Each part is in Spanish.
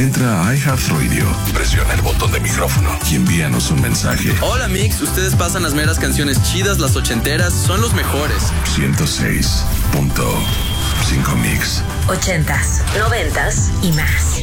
Entra a iHeartRadio, presiona el botón de micrófono y envíanos un mensaje. Hola Mix, ustedes pasan las meras canciones chidas, las ochenteras, son los mejores. 106.5 Mix. 80s, 90s y más.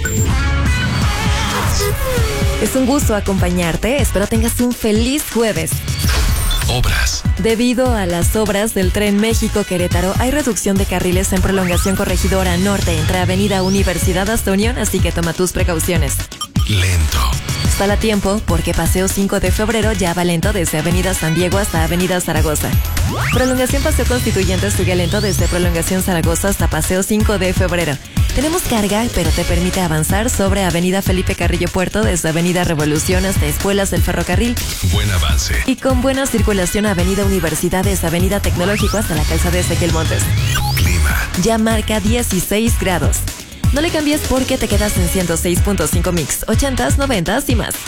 Es un gusto acompañarte, espero tengas un feliz jueves. Obras. Debido a las obras del Tren México-Querétaro, hay reducción de carriles en prolongación Corregidora Norte entre Avenida Universidad hasta Unión, así que toma tus precauciones. Lento. Sal a tiempo porque Paseo 5 de Febrero ya va lento desde Avenida San Diego hasta Avenida Zaragoza. Prolongación Paseo Constituyentes sigue lento desde Prolongación Zaragoza hasta Paseo 5 de Febrero. Tenemos carga, pero te permite avanzar sobre Avenida Felipe Carrillo Puerto desde Avenida Revolución hasta Espuelas del Ferrocarril. Buen avance. Y con buena circulación Avenida Universidad desde Avenida Tecnológico hasta la calzada de Ezequiel Montes. Clima. Ya marca 16 grados. No le cambies porque te quedas en 106.5 Mix, 80s, 90s y más.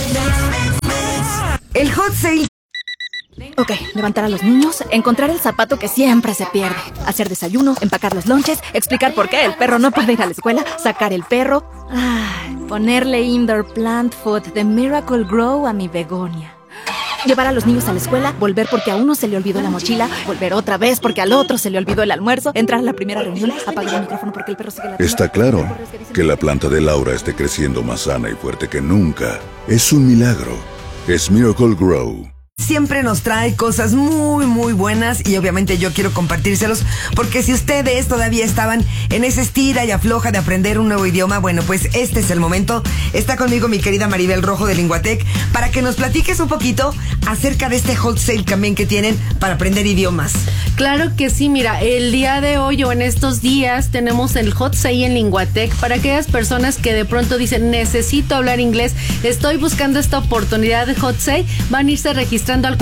El hot sale. Ok, levantar a los niños, encontrar el zapato que siempre se pierde, hacer desayuno, empacar los lonches, explicar por qué el perro no puede ir a la escuela, sacar el perro, ponerle indoor plant food de Miracle Grow a mi begonia. Llevar a los niños a la escuela, volver porque a uno se le olvidó la mochila, volver otra vez porque al otro se le olvidó el almuerzo, entrar a la primera reunión, apagar el micrófono porque el perro sigue ladrando. Está claro que la planta de Laura esté creciendo más sana y fuerte que nunca. Es un milagro. Es Miracle Grow. Siempre nos trae cosas muy, muy buenas y obviamente yo quiero compartírselos porque si ustedes todavía estaban en esa estira y afloja de aprender un nuevo idioma, bueno, pues este es el momento. Está conmigo mi querida Maribel Rojo de Linguatec para que nos platiques un poquito acerca de este hot sale también que tienen para aprender idiomas. Claro que sí, mira, el día de hoy o en estos días tenemos el hot sale en Linguatec para aquellas personas que de pronto dicen necesito hablar inglés, estoy buscando esta oportunidad de hot sale, van a irse registrando al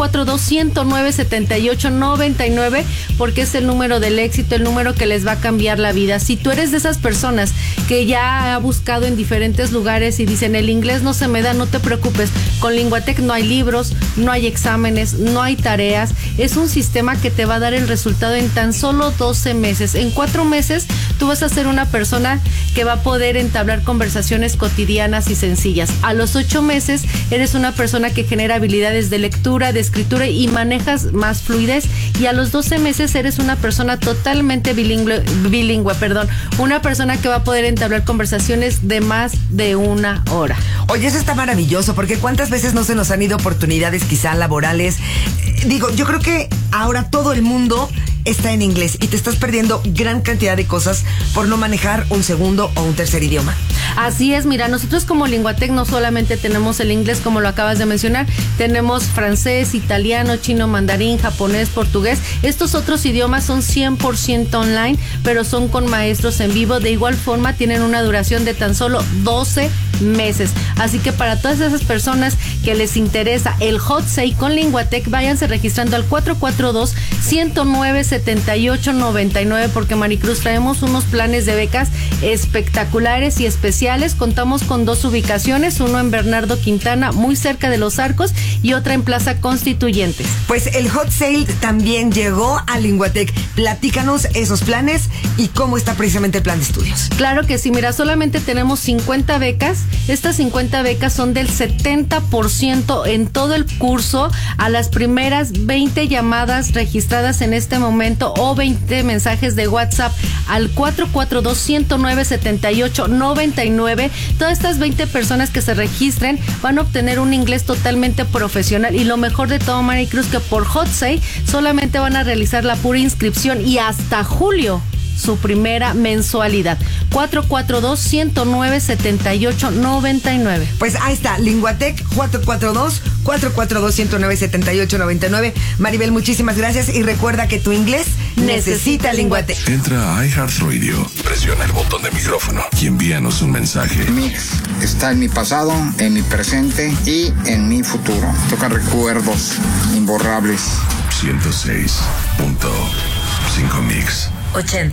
442-109-7899 porque es el número del éxito, el número que les va a cambiar la vida. Si tú eres de esas personas que ya ha buscado en diferentes lugares y dicen el inglés no se me da, no te preocupes, con Linguatec no hay libros, no hay exámenes, no hay tareas, es un sistema que te va a dar el resultado en tan solo 12 meses. En 4 meses tú vas a ser una persona que va a poder entablar conversaciones cotidianas y sencillas. A los 8 meses eres una persona que genera habilidades de lectura, de escritura y manejas más fluidez. Y a los 12 meses eres una persona totalmente bilingüe, una persona que va a poder entablar conversaciones de más de 1 hora. Oye, eso está maravilloso porque cuántas veces no se nos han ido oportunidades quizá laborales. Digo, yo creo que ahora todo el mundo está en inglés y te estás perdiendo gran cantidad de cosas por no manejar un segundo o un tercer idioma. Así es, mira, nosotros como Linguatec no solamente tenemos el inglés como lo acabas de mencionar, tenemos francés, italiano, chino, mandarín, japonés, portugués. Estos otros idiomas son 100% online, pero son con maestros en vivo. De igual forma tienen una duración de tan solo 12 meses. Así que para todas esas personas que les interesa el hot sale con Linguatec, váyanse registrando al 442-109-7899 porque Maricruz traemos unos planes de becas espectaculares y especiales. Contamos con 2 ubicaciones, uno en Bernardo Quintana, muy cerca de Los Arcos, y otra en Plaza Constituyentes. Pues el hot sale también llegó a Linguatec. Platícanos esos planes y cómo está precisamente el plan de estudios. Claro que sí, mira, solamente tenemos 50 becas. Estas 50 becas son del 70% en todo el curso a las primeras 20 llamadas registradas en este momento o 20 mensajes de WhatsApp al 442-109-7899. Todas estas 20 personas que se registren van a obtener un inglés totalmente profesional y lo mejor de todo, Maricruz, que por hot sale solamente van a realizar la pura inscripción y hasta julio su primera mensualidad. 442-109-7899. Pues ahí está, Linguatec 442-109-7899. Maribel, muchísimas gracias y recuerda que tu inglés necesita Linguatec. Entra a iHeartRadio, presiona el botón de micrófono y envíanos un mensaje. Mix está en mi pasado, en mi presente y en mi futuro. Toca recuerdos imborrables. 106.5 Mix.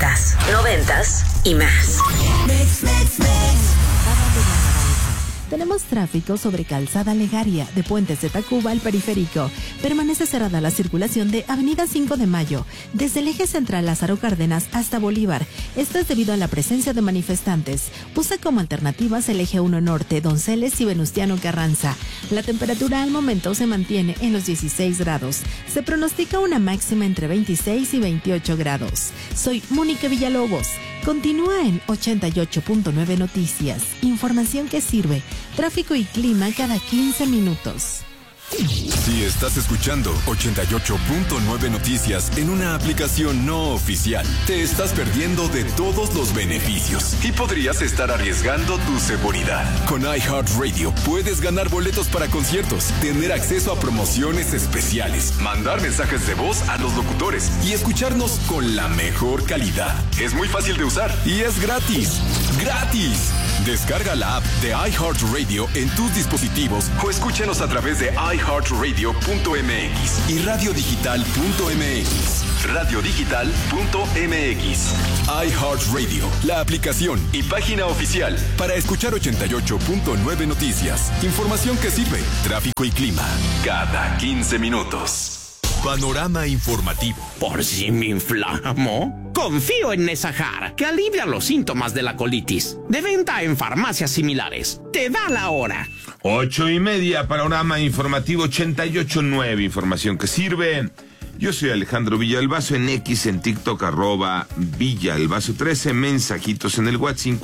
80s, 90s y más. Tenemos Tenemos tráfico sobre Calzada Legaria, de Puentes de Tacuba al Periférico. Permanece cerrada la circulación de Avenida 5 de Mayo, desde el eje central Lázaro Cárdenas hasta Bolívar. Esto es debido a la presencia de manifestantes. Usa como alternativas el eje 1 Norte, Donceles y Venustiano Carranza. La temperatura al momento se mantiene en los 16 grados. Se pronostica una máxima entre 26 y 28 grados. Soy Mónica Villalobos. Continúa en 88.9 Noticias. Información que sirve. Tráfico y clima cada 15 minutos. Si estás escuchando 88.9 Noticias en una aplicación no oficial, te estás perdiendo de todos los beneficios y podrías estar arriesgando tu seguridad. Con iHeartRadio puedes ganar boletos para conciertos, tener acceso a promociones especiales, mandar mensajes de voz a los locutores y escucharnos con la mejor calidad. Es muy fácil de usar y es gratis. ¡Gratis! Descarga la app de iHeartRadio en tus dispositivos o escúchenos a través de iHeartRadio.mx y radiodigital.mx. Radiodigital.mx. iHeartRadio, la aplicación y página oficial para escuchar 88.9 Noticias. Información que sirve. Tráfico y clima cada 15 minutos. Panorama informativo. ¿Por si me inflamo? Confío en Nesajar, que alivia los síntomas de la colitis. De venta en farmacias similares. Te da la hora. 8:30, panorama informativo 88.9, información que sirve. Yo soy Alejandro Villalbazo, en X, en TikTok, @Villalbazo13, mensajitos en el WhatsApp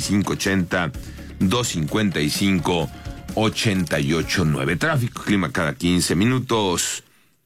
5580-255-889. Tráfico, clima cada 15 minutos.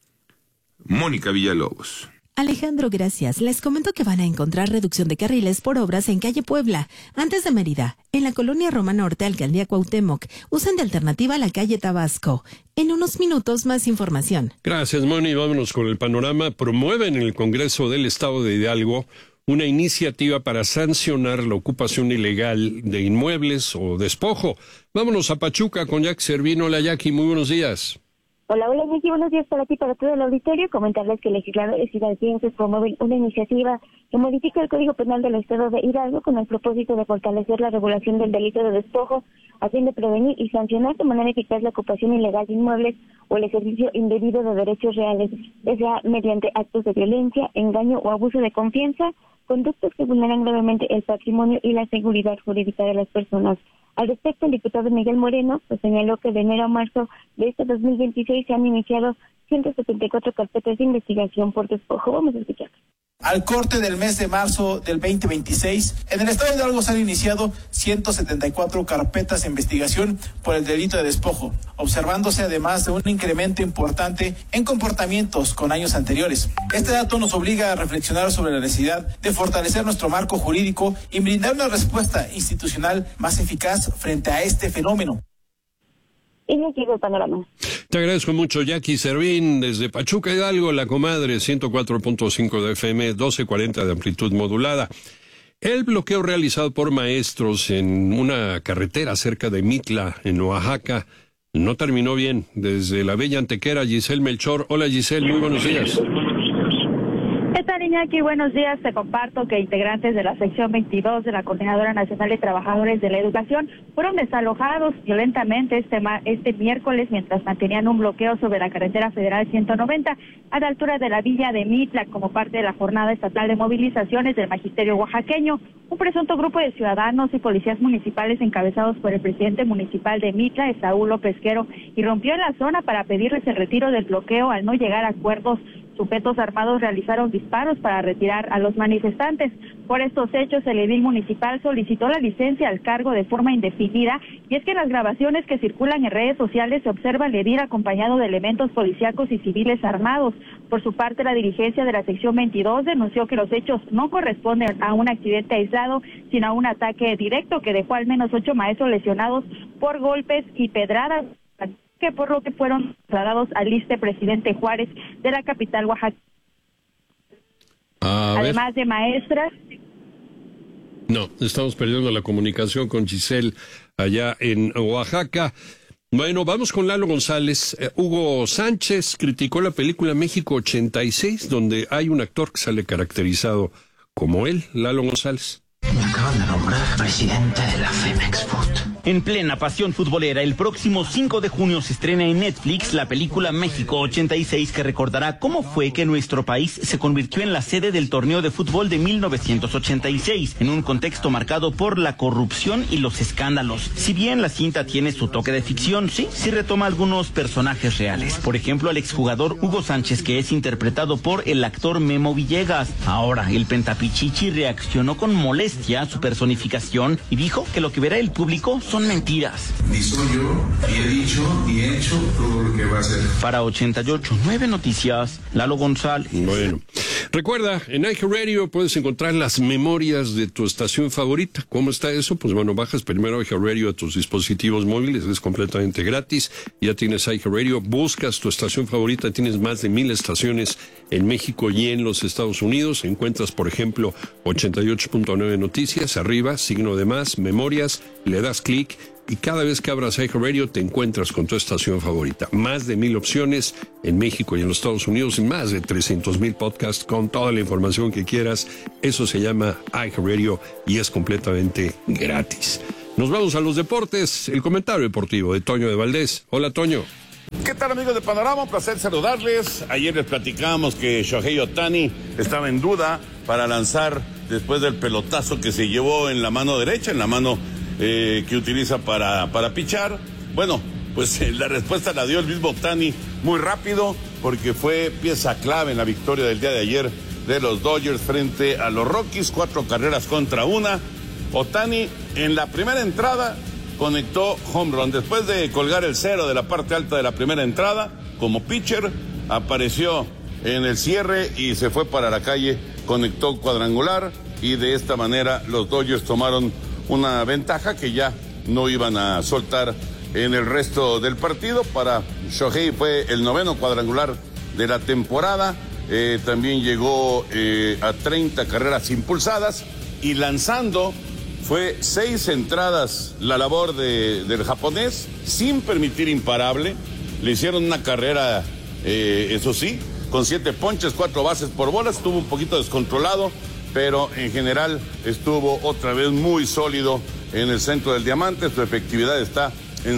Mónica Villalobos. Alejandro, gracias. Les comento que van a encontrar reducción de carriles por obras en calle Puebla, antes de Mérida, en la colonia Roma Norte, alcaldía Cuauhtémoc. Usen de alternativa la calle Tabasco. En unos minutos más información. Gracias, Moni. Vámonos con el panorama. Promueven en el Congreso del Estado de Hidalgo una iniciativa para sancionar la ocupación ilegal de inmuebles o despojo. Vámonos a Pachuca con Jackie Servino. Hola, Jackie, muy buenos días. Hola, Jackie, buenos días para ti, para todo el auditorio. Comentarles que legisladores hidalguenses promueven una iniciativa que modifica el Código Penal del Estado de Hidalgo con el propósito de fortalecer la regulación del delito de despojo, a fin de prevenir y sancionar de manera eficaz la ocupación ilegal de inmuebles o el ejercicio indebido de derechos reales, ya sea mediante actos de violencia, engaño o abuso de confianza, conductas que vulneran gravemente el patrimonio y la seguridad jurídica de las personas. Al respecto, el diputado Miguel Moreno señaló que de enero a marzo de este 2026 se han iniciado 174 carpetas de investigación por despojo. Vamos a escuchar. Al corte del mes de marzo del 2026, en el estado de Hidalgo se han iniciado 174 carpetas de investigación por el delito de despojo, observándose además de un incremento importante en comportamientos con años anteriores. Este dato nos obliga a reflexionar sobre la necesidad de fortalecer nuestro marco jurídico y brindar una respuesta institucional más eficaz frente a este fenómeno. Y me sigue el panorama. Te agradezco mucho, Jackie Servín, desde Pachuca, Hidalgo, La Comadre, 104.5 de FM, 1240 de amplitud modulada. El bloqueo realizado por maestros en una carretera cerca de Mitla, en Oaxaca, no terminó bien. Desde la bella Antequera, Giselle Melchor. Hola, Giselle, muy buenos días. ¿Qué tal, Iñaki? Buenos días. Te comparto que integrantes de la sección 22 de la Coordinadora Nacional de Trabajadores de la Educación fueron desalojados violentamente este miércoles mientras mantenían un bloqueo sobre la carretera federal 190 a la altura de la villa de Mitla como parte de la jornada estatal de movilizaciones del magisterio oaxaqueño. Un presunto grupo de ciudadanos y policías municipales encabezados por el presidente municipal de Mitla, Esaúl Pesquero, irrumpió en la zona para pedirles el retiro del bloqueo. Al no llegar a acuerdos, sujetos armados realizaron disparos para retirar a los manifestantes. Por estos hechos, el edil municipal solicitó la licencia al cargo de forma indefinida, y es que en las grabaciones que circulan en redes sociales se observa al edil acompañado de elementos policíacos y civiles armados. Por su parte, la dirigencia de la sección 22 denunció que los hechos no corresponden a un accidente aislado, sino a un ataque directo que dejó al menos 8 maestros lesionados por golpes y pedradas, que por lo que fueron trasladados al ISSSTE Presidente Juárez de la capital Oaxaca. Además de maestras. No, estamos perdiendo la comunicación con Giselle allá en Oaxaca. Bueno, vamos con Lalo González. Hugo Sánchez criticó la película México 86, donde hay un actor que sale caracterizado como él, Lalo González. Me acaban de nombrar presidente de la Femex Food. En plena pasión futbolera, el próximo 5 de junio se estrena en Netflix la película México 86, que recordará cómo fue que nuestro país se convirtió en la sede del torneo de fútbol de 1986, en un contexto marcado por la corrupción y los escándalos. Si bien la cinta tiene su toque de ficción, sí retoma algunos personajes reales. Por ejemplo, al exjugador Hugo Sánchez, que es interpretado por el actor Memo Villegas. Ahora, el Pentapichichi reaccionó con molestia a su personificación y dijo que lo que verá el público son mentiras. Ni soy yo, ni he dicho, ni he hecho todo lo que va a hacer. Para 88.9 Noticias, Lalo González. Bueno, recuerda, en iHeartRadio puedes encontrar las memorias de tu estación favorita. ¿Cómo está eso? Pues bueno, bajas primero iHeartRadio a tus dispositivos móviles, es completamente gratis. Ya tienes iHeartRadio, buscas tu estación favorita, tienes más de 1,000 estaciones en México y en los Estados Unidos. Encuentras, por ejemplo, 88.9 Noticias, arriba, signo de más, memorias, le das clic y cada vez que abras iHeartRadio te encuentras con tu estación favorita. Más de 1,000 opciones en México y en los Estados Unidos y más de 300,000 podcasts con toda la información que quieras. Eso se llama iHeartRadio y es completamente gratis. Nos vamos a los deportes, el comentario deportivo de Toño de Valdés. Hola, Toño. ¿Qué tal, amigos de Panorama? Un placer saludarles. Ayer les platicamos que Shohei Ohtani estaba en duda para lanzar después del pelotazo que se llevó en la mano derecha, en la mano que utiliza para pichar. Bueno, pues la respuesta la dio el mismo Ohtani muy rápido, porque fue pieza clave en la victoria del día de ayer de los Dodgers frente a los Rockies, 4 carreras contra 1. Ohtani en la primera entrada conectó home run. Después de colgar el 0 de la parte alta de la primera entrada, como pitcher, apareció en el cierre y se fue para la calle, conectó cuadrangular y de esta manera los Dodgers tomaron una ventaja que ya no iban a soltar en el resto del partido. Para Shohei fue el 9º cuadrangular de la temporada, también llegó a 30 carreras impulsadas y lanzando fue 6 entradas la labor del japonés, sin permitir imparable. Le hicieron una carrera, eso sí, con 7 ponches, 4 bases por bola. Estuvo un poquito descontrolado, pero en general estuvo otra vez muy sólido en el centro del diamante. Su efectividad está en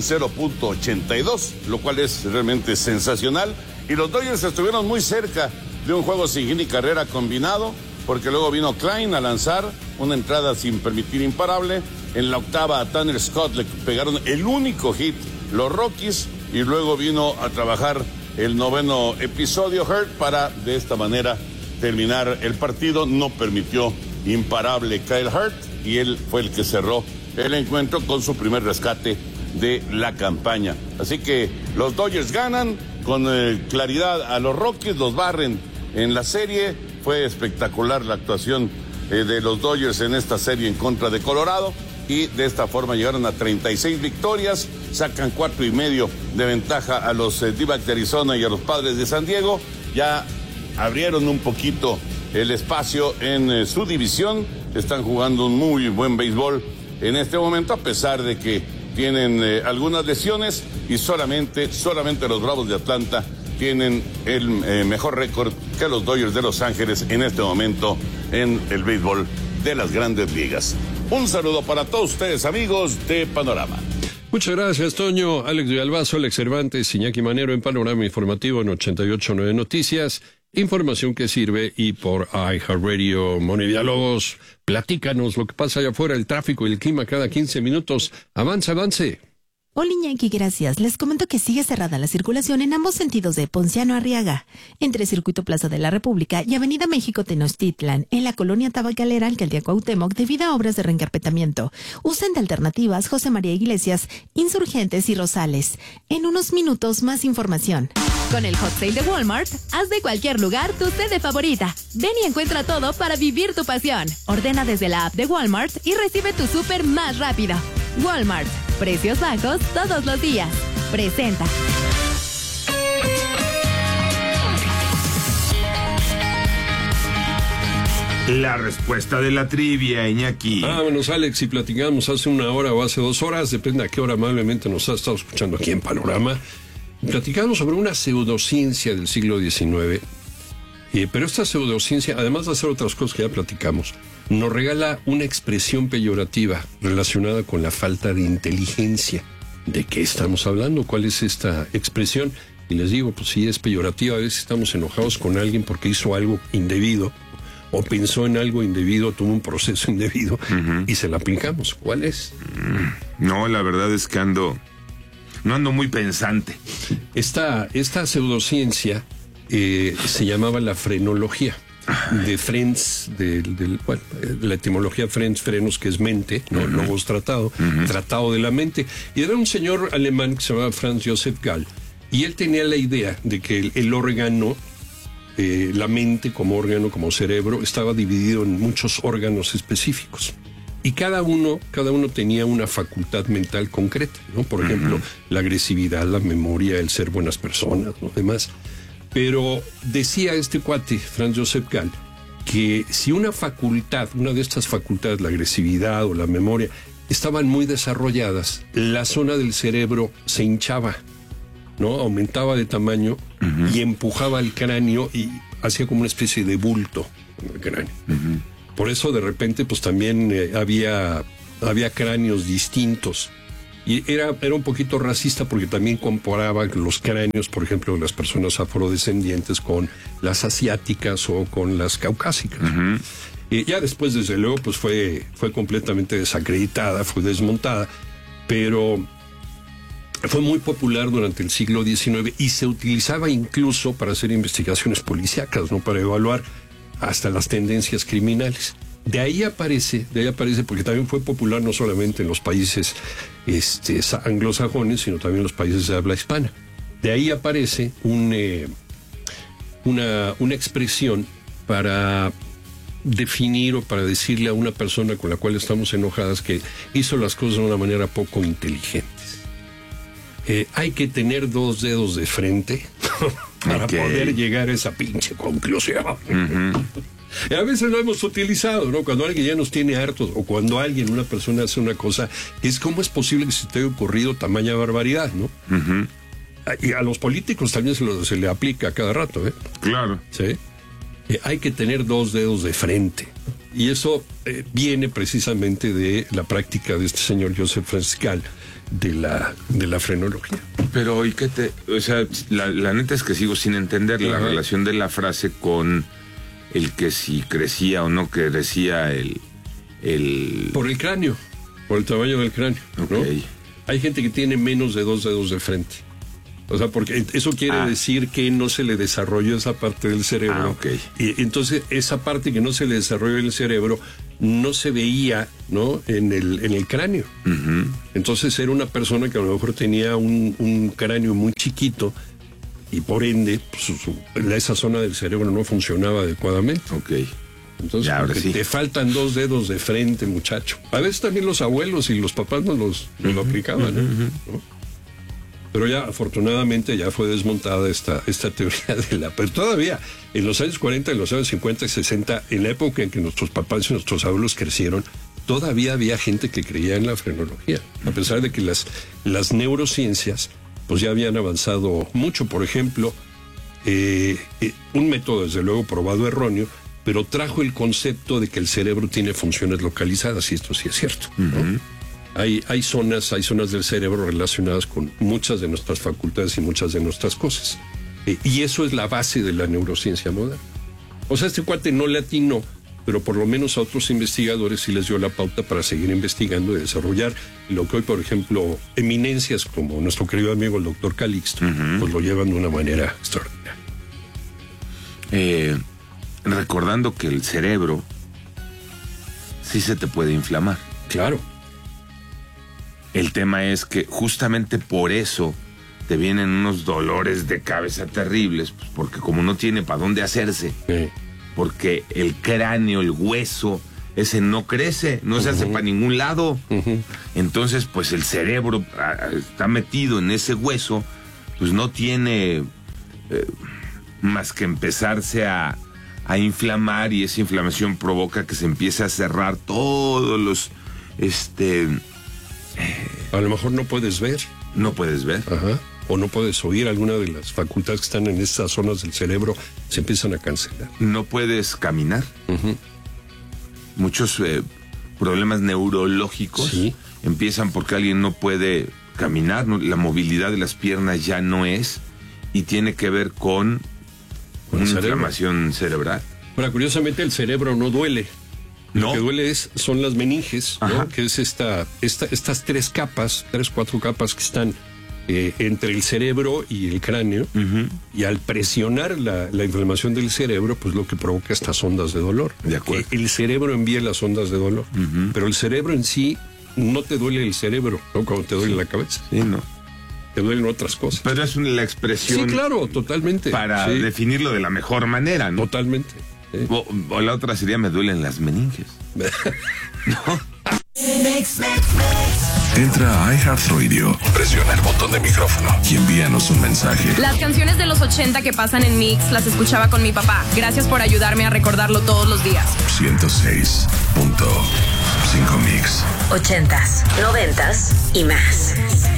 0.82, lo cual es realmente sensacional. Y los Dodgers estuvieron muy cerca de un juego sin hit ni carrera combinado, porque luego vino Klein a lanzar una entrada sin permitir imparable. En la octava a Tanner Scott le pegaron el único hit los Rockies y luego vino a trabajar el 9º episodio Hurt para de esta manera terminar el partido. No permitió imparable Kyle Hurt y él fue el que cerró el encuentro con su primer rescate de la campaña. Así que los Dodgers ganan con claridad a los Rockies, los barren en la serie. Fue espectacular la actuación de los Dodgers en esta serie en contra de Colorado y de esta forma llegaron a 36 victorias, sacan 4.5 de ventaja a los D-backs de Arizona y a los Padres de San Diego. Ya abrieron un poquito el espacio en su división, están jugando un muy buen béisbol en este momento, a pesar de que tienen algunas lesiones y solamente los Bravos de Atlanta tienen el mejor récord que los Dodgers de Los Ángeles en este momento en el béisbol de las Grandes Ligas. Un saludo para todos ustedes, amigos de Panorama. Muchas gracias, Toño. Alex Villalbazo, Alex Cervantes, Iñaki Manero en Panorama Informativo en 88.9 Noticias. Información que sirve y por iHeartRadio. Moni Diálogos, platícanos lo que pasa allá afuera, el tráfico y el clima cada 15 minutos. Avance. Hola Iñaki, gracias. Les comento que sigue cerrada la circulación en ambos sentidos de Ponciano Arriaga, entre Circuito Plaza de la República y Avenida México Tenochtitlan, en la colonia Tabacalera, Alcaldía Cuauhtémoc, debido a obras de reencarpetamiento. Usen de alternativas José María Iglesias, Insurgentes y Rosales. En unos minutos más información. Con el Hot Sale de Walmart, haz de cualquier lugar tu sede favorita. Ven y encuentra todo para vivir tu pasión. Ordena desde la app de Walmart y recibe tu súper más rápido. Walmart. Precios bajos todos los días. Presenta. La respuesta de la trivia, Iñaki. Vámonos, Alex, y platicamos hace 1 hora o hace 2 horas, depende a qué hora amablemente nos has estado escuchando aquí en Panorama. Platicamos sobre una pseudociencia del siglo XIX, pero esta pseudociencia, además de hacer otras cosas que ya platicamos, nos regala una expresión peyorativa relacionada con la falta de inteligencia. ¿De qué estamos hablando? ¿Cuál es esta expresión? Y les digo, pues sí es peyorativa. A veces estamos enojados con alguien porque hizo algo indebido o pensó en algo indebido, tuvo un proceso indebido y se la aplicamos. ¿Cuál es? No, la verdad es que no ando muy pensante. Esta pseudociencia se llamaba la frenología. De Frenz, la etimología Frenz, frenos, que es mente, ¿no? Logos tratado, tratado de la mente. Y era un señor alemán que se llamaba Franz Josef Gall. Y él tenía la idea de que el órgano, la mente como órgano, como cerebro, estaba dividido en muchos órganos específicos. Y cada uno tenía una facultad mental concreta, ¿no? Por ejemplo, la agresividad, la memoria, el ser buenas personas, lo demás. Pero decía este cuate, Franz Josef Gall, que si una de estas facultades, la agresividad o la memoria, estaban muy desarrolladas, la zona del cerebro se hinchaba, ¿no? Aumentaba de tamaño y empujaba el cráneo y hacía como una especie de bulto en el cráneo. Por eso de repente pues también había cráneos distintos. Y era un poquito racista porque también comparaba los cráneos, por ejemplo, de las personas afrodescendientes con las asiáticas o con las caucásicas. Y ya después, desde luego, pues fue completamente desacreditada, fue desmontada, pero fue muy popular durante el siglo XIX y se utilizaba incluso para hacer investigaciones policíacas, ¿no? Para evaluar hasta las tendencias criminales. De ahí aparece porque también fue popular no solamente en los países anglosajones, sino también en los países de habla hispana. De ahí aparece una expresión para definir o para decirle a una persona con la cual estamos enojadas que hizo las cosas de una manera poco inteligentes. Hay que tener 2 dedos de frente para poder llegar a esa pinche conclusión. Y a veces lo hemos utilizado, ¿no? Cuando alguien ya nos tiene hartos o cuando una persona hace una cosa, ¿cómo es posible que se te haya ocurrido tamaña barbaridad, no? Y a los políticos también se le aplica a cada rato, ¿eh? Claro. Sí. Hay que tener 2 dedos de frente. Y eso viene precisamente de la práctica de este señor Joseph Franz Gall de la frenología. Pero, ¿y qué la neta es que sigo sin entender la relación de la frase con el que si crecía o no crecía por el cráneo, por el tamaño del cráneo, ¿no? Hay gente que tiene menos de 2 dedos de frente. O sea, porque eso quiere decir que no se le desarrolló esa parte del cerebro. Y entonces esa parte que no se le desarrolló en el cerebro no se veía, ¿no? en el cráneo. Entonces era una persona que a lo mejor tenía un cráneo muy chiquito y por ende pues, esa zona del cerebro no funcionaba adecuadamente. Entonces te faltan 2 dedos de frente, muchacho. A veces también los abuelos y los papás nos lo aplicaban, ¿no? Pero ya afortunadamente ya fue desmontada esta teoría pero todavía en los años 40, en los años 50 y 60, en la época en que nuestros papás y nuestros abuelos crecieron, todavía había gente que creía en la frenología, a pesar de que las neurociencias pues ya habían avanzado mucho. Por ejemplo, un método desde luego probado erróneo, pero trajo el concepto de que el cerebro tiene funciones localizadas, y esto sí es cierto, ¿no? Hay zonas del cerebro relacionadas con muchas de nuestras facultades y muchas de nuestras cosas. Y eso es la base de la neurociencia moderna. O sea, este cuate no le atinó, pero por lo menos a otros investigadores sí les dio la pauta para seguir investigando y desarrollar lo que hoy, por ejemplo, eminencias como nuestro querido amigo el doctor Calixto, pues lo llevan de una manera extraordinaria. Recordando que el cerebro sí se te puede inflamar. Claro. El tema es que justamente por eso te vienen unos dolores de cabeza terribles, pues porque como no tiene para dónde hacerse, porque el cráneo, el hueso, ese no crece, no se hace para ningún lado. Entonces, pues el cerebro está metido en ese hueso, pues no tiene más que empezarse a inflamar, y esa inflamación provoca que se empiece a cerrar todos los a lo mejor no puedes ver. No puedes ver. O no puedes oír. Alguna de las facultades que están en estas zonas del cerebro se empiezan a cancelar. No puedes caminar. muchos problemas neurológicos empiezan porque alguien no puede caminar, la movilidad de las piernas ya no es, y tiene que ver con una inflamación cerebral. Ahora, curiosamente, el cerebro no duele. Lo que duele son las meninges, ¿no? Que es estas 4 capas que están entre el cerebro y el cráneo, y al presionar la inflamación del cerebro, pues lo que provoca estas ondas de dolor. De acuerdo. El cerebro envía las ondas de dolor, pero el cerebro en sí no te duele el cerebro, ¿no? Cuando te duele la cabeza. Sí, no. Te duelen otras cosas. Pero es la expresión. Sí, claro, totalmente. Para definirlo de la mejor manera, ¿no? Totalmente. Sí. O la otra sería: me duelen las meninges. ¿No? Entra a iHeartRadio, presiona el botón de micrófono y envíanos un mensaje. Las canciones de los 80 que pasan en Mix las escuchaba con mi papá. Gracias por ayudarme a recordarlo todos los días. 106.5 Mix. 80s, 90s y más.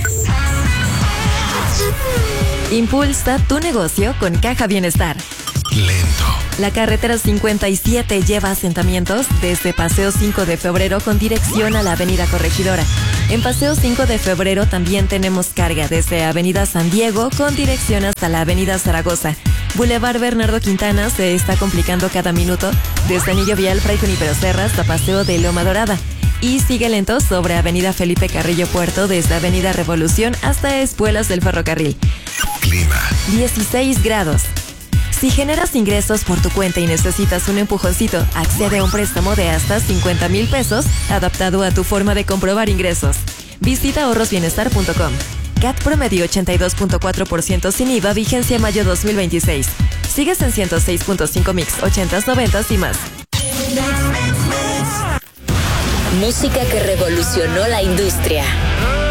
Impulsa tu negocio con Caja Bienestar. Lento. La carretera 57 lleva asentamientos desde Paseo 5 de Febrero con dirección a la Avenida Corregidora. En Paseo 5 de Febrero también tenemos carga desde Avenida San Diego con dirección hasta la Avenida Zaragoza. Boulevard Bernardo Quintana se está complicando cada minuto desde Anillo Vial Fray Junípero Serra hasta Paseo de Loma Dorada. Y sigue lento sobre Avenida Felipe Carrillo Puerto desde Avenida Revolución hasta Espuelas del Ferrocarril. Clima. 16 grados. Si generas ingresos por tu cuenta y necesitas un empujoncito, accede a un préstamo de hasta 50,000 pesos adaptado a tu forma de comprobar ingresos. Visita ahorrosbienestar.com. CAT promedio 82.4% sin IVA, vigencia mayo 2026. Sigues en 106.5 Mix, 80s, 90s y más. Música que revolucionó la industria.